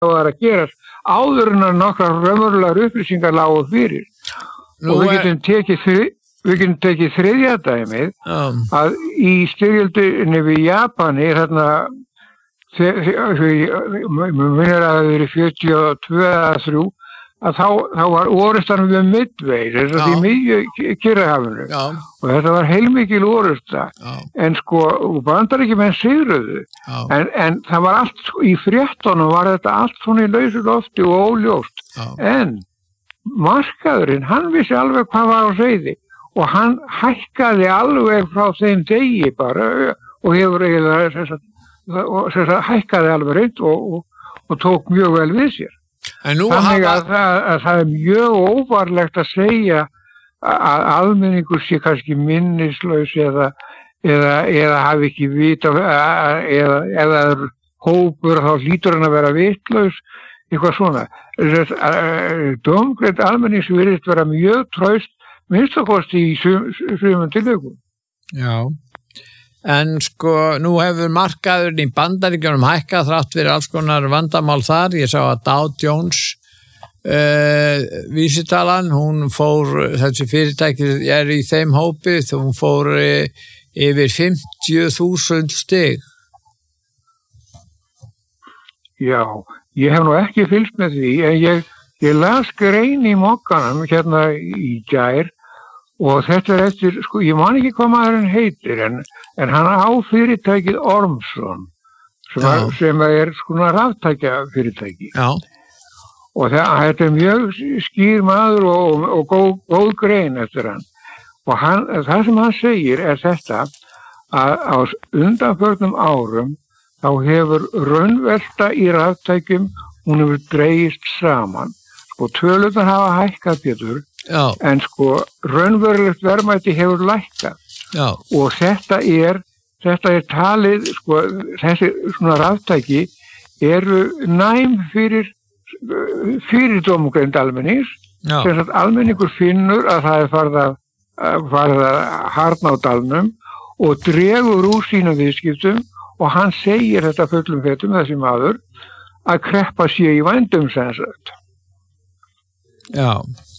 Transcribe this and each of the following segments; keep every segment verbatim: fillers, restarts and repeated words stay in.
var að gerast áður en að nokkrar raunverulegar upplýsingar lágu fyrir. Nú og við getum tekið þri, við getum tekið þriðja dæmið um. að í styrjöldinni við Japani þarna mér minnir að það verið fjörutíu og tvö eða þrjú að þá, þá var orustan við Midway, þess að því miðju Kyrrahafinu og þetta var heilmikil orusta Já. En sko Bandaríkjamenn sigruðu en, en það var allt sko, í fréttunum var þetta allt svona í lausu lofti og óljóst Já. En markaðurinn, hann vissi alveg hvað var á seyði og hann hækkaði alveg frá þeim degi bara og hefur eiginlega þess að og þess að hækkaði alveg reynd og, og, og tók mjög vel við sér. Þannig að, hafa... að, að það er mjög óvarlegt að segja að almenningur sé kannski minnislaus eða, eða, eða hafi ekki vita eða eða er hópur þá hlýtur hann að vera vitlaus, eitthvað svona. Dómgreind almennings virðist vera mjög traust, minnst að kosti í sumum tilvikum. Já. En sko, nú hefur markaðurinn í Bandaríkjunum hækkað þrátt fyrir alls konar vandamál þar. Ég sá að Dow Jones uh, vísitalan, hún fór, þessi fyrirtæki er í þeim hópi, hún fór uh, yfir fimmtíu þúsund stig. Já, ég hef nú ekki fylgst með því, en ég, ég las grein í mokkanum hérna í gær og þetta er eftir, sko, ég man ekki hvað maðurinn heitir, en, en hann á fyrirtækið Ormsson, sem, er, sem er svona raftækja fyrirtæki. Já. Og það, þetta er mjög skýr maður og, og góð, góð grein eftir hann. Og hann, það sem hann segir er þetta, að á undanförnum árum, þá hefur raunvelta í raftækjum, hún hefur dregist saman. Sko, tölurnar hafa hækkað Pétur, Já. En sko raunverulegt verðmæti hefur lækkað Já. Og þetta er þetta er talið sko þessi svona raftæki eru næm fyrir fyrir dómgreind almennings sem að almenningur finnur að það er farið að, farið að harðna á dalnum og dregur úr sínum viðskiptum og hann segir þetta fullum fetum þessi maður að kreppa sé í vændum sem sagt. Já.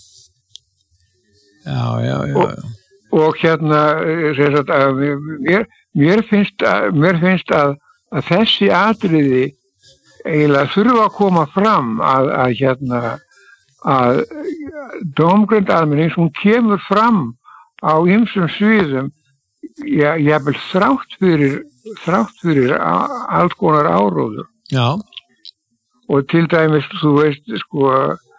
Já, já, já. Og, og hérna, sagt, að mér, mér finnst, að, mér finnst að, að þessi atriði eiginlega þurfa að koma fram að, að hérna, að dómgreind almennings, hún kemur fram á ýmsum sviðum, já, jafnvel þrátt fyrir, þrátt fyrir alls konar áróður. Já. Og til dæmis, þú veist, sko,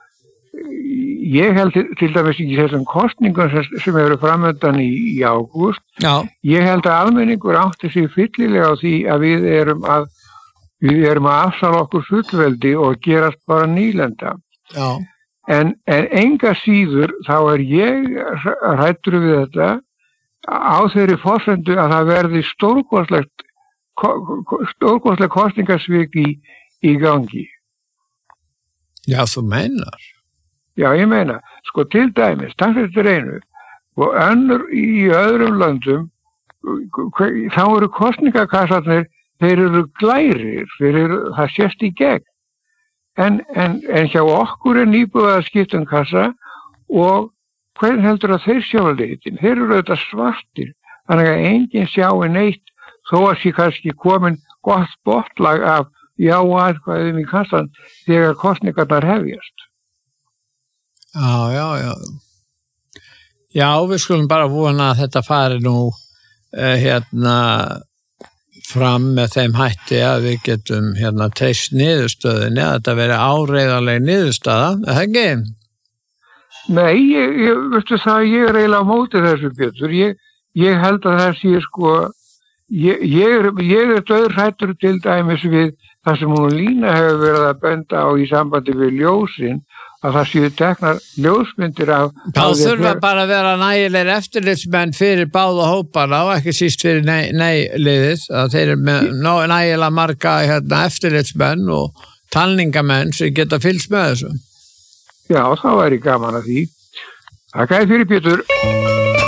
ég held til, til dæmis í þessum kostningum sem, sem eru framöndan í, í ágúst. Já. Ég held að almenningur átti sig fyllilega á því að við erum að við erum að afsala okkur fullveldi og gerast bara nýlenda. Já. En, en enga síður þá er ég hræddur við þetta á þeirri forsendu að það verði stórkostlegt stórkostlegt kosningasvik í, í gangi. Já, þú meinar. Já, ég meina, sko til dæmis, takk eftir einu, og önnur í öðrum löndum, þá eru kosningakassarnir, þeir eru glærir, þeir eru, það sést í gegn. En, en, en hjá okkur er nýbúið að skipta um kassa og hvernig heldur að þeir sjá litin? Þeir eru auðvitað svartir, þannig að enginn sjái neitt, þó að sé kannski komin gott botlag af já aðkvæðum í kassan þegar kosningarnar hefjast. Já, já, já. Já, við skulum bara vona að þetta fari nú eh, hérna fram með þeim hætti að við getum hérna teist niðurstöðinni, að þetta veri áreiðanleg niðurstaða, er það ekki? Nei, ég, ég veistu það, ég er eiginlega á móti þessu Pétur. Ég, ég held að það sé sko, ég, ég er, ég er dauðhræddur til dæmis við það sem hún Lína hefur verið að benda á í sambandi við ljósin, að það séu teknar ljósmyndir af... Það þurfa bara að vera nægilegir eftirlitsmenn fyrir báða hópana og ekki síst fyrir nei-liðið, að þeir eru með nægilega marga hérna, eftirlitsmenn og talningamenn sem geta fylgst með þessu. Já, þá er ég gaman að því. Takk fyrir Pétur.